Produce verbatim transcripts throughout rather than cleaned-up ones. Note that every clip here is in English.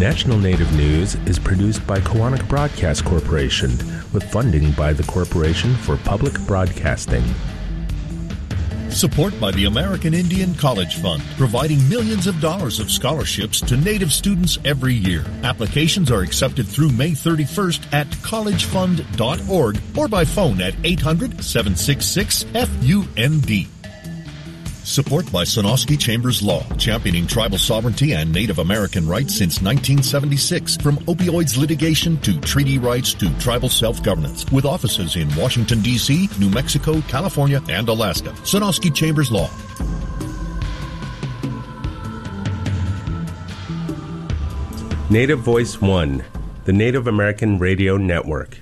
National Native News is produced by Koahnic Broadcast Corporation with funding by the Corporation for Public Broadcasting. Support by the American Indian College Fund, providing millions of dollars of scholarships to Native students every year. Applications are accepted through May thirty-first at college fund dot org or by phone at eight hundred, seven six six, F U N D. Support by Sonosky Chambers Law, championing tribal sovereignty and Native American rights since nineteen seventy-six. From opioids litigation to treaty rights to tribal self-governance. With offices in Washington, D C, New Mexico, California, and Alaska. Sonosky Chambers Law. Native Voice One, the Native American Radio Network.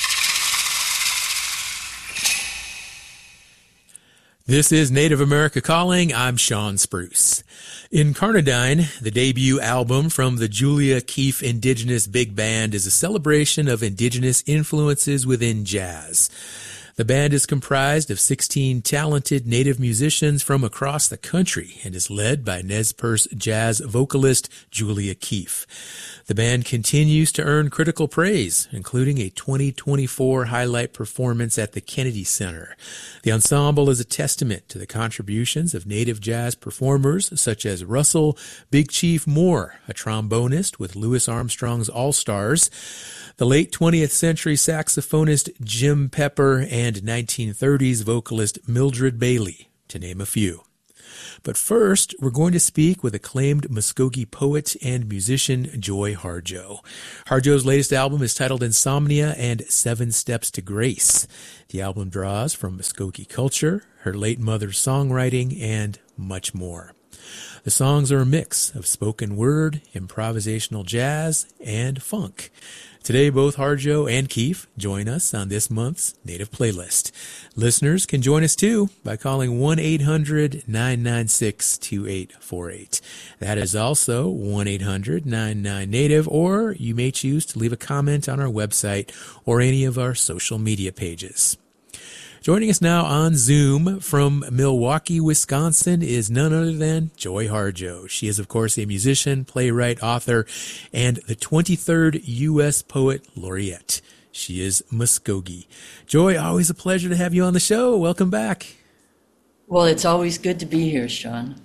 This is Native America Calling. I'm Sean Spruce. Incarnadine, the debut album from the Julia Keefe Indigenous Big Band, is a celebration of indigenous influences within jazz. The band is comprised of sixteen talented Native musicians from across the country and is led by Nez Perce jazz vocalist Julia Keefe. The band continues to earn critical praise, including a twenty twenty-four highlight performance at the Kennedy Center. The ensemble is a testament to the contributions of Native jazz performers such as Russell Big Chief Moore, a trombonist with Louis Armstrong's All-Stars, the late twentieth century saxophonist Jim Pepper, and nineteen thirties vocalist Mildred Bailey, to name a few. But first, we're going to speak with acclaimed Muskogee poet and musician Joy Harjo. Harjo's latest album is titled Insomnia and Seven Steps to Grace. The album draws from Muskogee culture, her late mother's songwriting, and much more. The songs are a mix of spoken word, improvisational jazz, and funk. Today, both Harjo and Keefe join us on this month's Native Playlist. Listeners can join us, too, by calling one eight hundred, nine nine six, two eight four eight. That is also one eight hundred, nine nine, Native, or you may choose to leave a comment on our website or any of our social media pages. Joining us now on Zoom from Milwaukee, Wisconsin is none other than Joy Harjo. She is, of course, a musician, playwright, author, and the twenty-third U S Poet Laureate. She is Muskogee. Joy, always a pleasure to have you on the show. Welcome back. Well, it's always good to be here, Sean.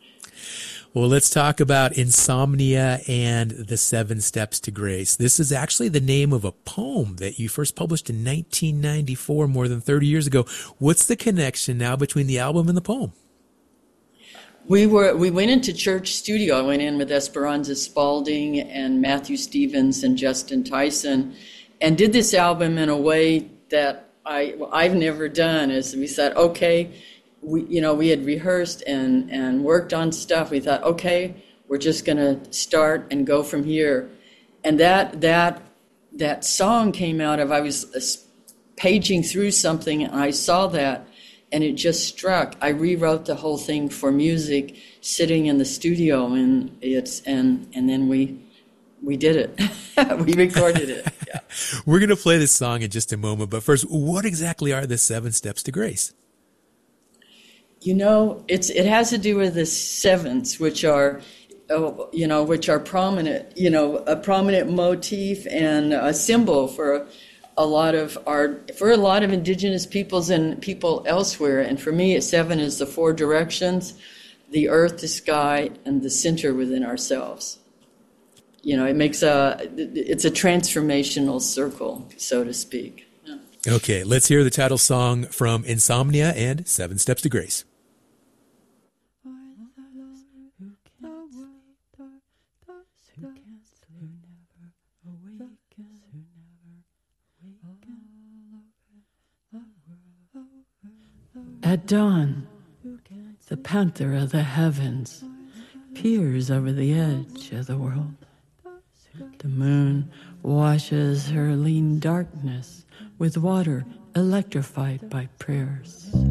Well, let's talk about Insomnia and the Seven Steps to Grace. This is actually the name of a poem that you first published in nineteen ninety-four, more than thirty years ago. What's the connection now between the album and the poem? We were we went into Church Studio. I went in with Esperanza Spalding and Matthew Stevens and Justin Tyson and did this album in a way that I, I've never done. Is we said, okay, we, you know, we had rehearsed and, and worked on stuff. We thought, okay, we're just going to start and go from here. And that that that song came out of, I was paging through something and I saw that and it just struck. I rewrote the whole thing for music sitting in the studio and it's and and then we we did it. We recorded it. Yeah. We're going to play this song in just a moment, but first, what exactly are the Seven Steps to Grace? You know, it's it has to do with the sevens, which are, uh, you know, which are prominent, you know, a prominent motif and a symbol for a lot of our, for a lot of indigenous peoples and people elsewhere. And for me, seven is the four directions, the earth, the sky, and the center within ourselves. You know, it makes a, it's a transformational circle, so to speak. Okay, let's hear the title song from Insomnia and Seven Steps to Grace. At dawn, the panther of the heavens peers over the edge of the world. The moon washes her lean darkness with water electrified by prayers.